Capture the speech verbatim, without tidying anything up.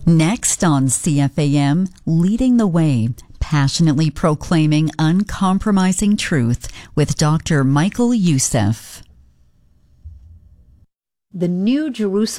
Next on C F A M, Leading the Way, passionately proclaiming uncompromising truth with Doctor Michael Youssef. The New Jerusalem